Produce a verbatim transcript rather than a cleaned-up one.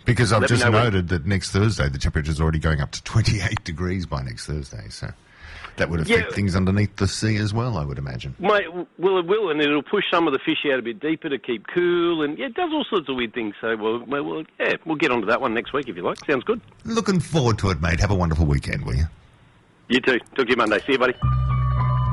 Because I've Let me just know when- noted that next Thursday the temperature's already going up to twenty-eight degrees by next Thursday, so that would affect Yeah. things underneath the sea as well, I would imagine. Mate, well, it will, and it'll push some of the fish out a bit deeper to keep cool, and yeah, it does all sorts of weird things. So, well, well, well, yeah, we'll get onto that one next week if you like. Sounds good. Looking forward to it, mate. Have a wonderful weekend, will you? You too. Talk to you Monday. See you, buddy.